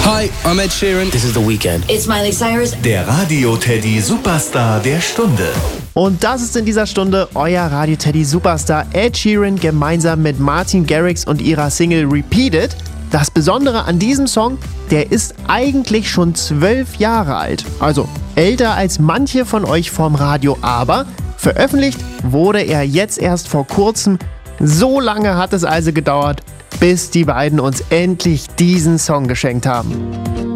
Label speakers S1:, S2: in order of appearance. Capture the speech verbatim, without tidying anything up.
S1: Hi, I'm Ed Sheeran. This is The Weeknd.
S2: It's Miley Cyrus.
S3: Der Radio-Teddy Superstar der Stunde.
S4: Und das ist in dieser Stunde euer Radio-Teddy-Superstar Ed Sheeran gemeinsam mit Martin Garrix und ihrer Single Repeated. Das Besondere an diesem Song, der ist eigentlich schon zwölf Jahre alt. Also älter als manche von euch vorm Radio, aber veröffentlicht wurde er jetzt erst vor kurzem. So lange hat es also gedauert, bis die beiden uns endlich diesen Song geschenkt haben.